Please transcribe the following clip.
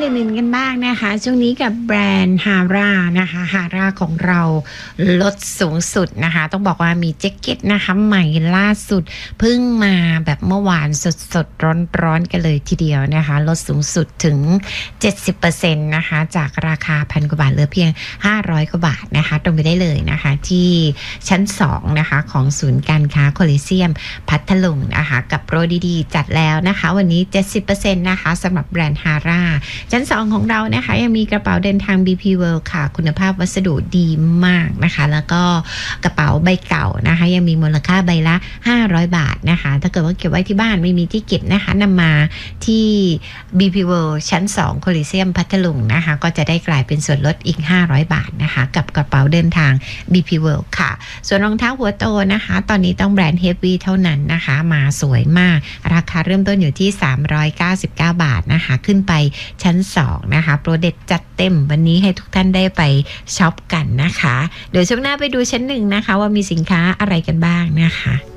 อื่นๆกันบ้างนะคะช่วงนี้กับแบรนด์ฮาร่านะคะฮาร่าของเราลดสูงสุดนะคะต้องบอกว่ามีแจ็คเก็ตนะคะใหม่ล่าสุดเพิ่งมาแบบเมื่อวานสดๆร้อนๆกันเลยทีเดียวนะคะลดสูงสุดถึง 70% นะคะจากราคา1,000 กว่าบาทเหลือเพียง500 กว่าบาทนะคะตรงไปได้เลยนะคะที่ชั้น2นะคะของศูนย์การค้าโคลิเซียมพัทลุงนะคะกับโปรดีๆจัดแล้วนะคะวันนี้ 70% นะคะสำหรับแบรนด์ฮาร่าชั้น2ของเรานะคะยังมีกระเป๋าเดินทาง BP World ค่ะคุณภาพวัสดุดีมากนะคะแล้วก็กระเป๋าใบเก่านะคะยังมีมูลค่าใบละ500 บาทนะคะถ้าเกิดว่าเก็บไว้ที่บ้านไม่มีที่เก็บนะคะนำมาที่ BP World ชั้น2โคลิเซียมพัทลุงนะคะก็จะได้กลายเป็นส่วนลดอีก500 บาทนะคะกับกระเป๋าเดินทาง BP World ค่ะส่วนรองเท้าหัวโตนะคะตอนนี้ต้องแบรนด์ Heavy เท่านั้นนะคะมาสวยมากราคาเริ่มต้นอยู่ที่399 บาทนะคะขึ้นไปชั้น2นะคะโปรเด็ดจัดเต็มวันนี้ให้ทุกท่านได้ไปช็อปกันนะคะเดี๋ยวช่วงหน้าไปดูชั้น1นะคะว่ามีสินค้าอะไรกันบ้างนะคะ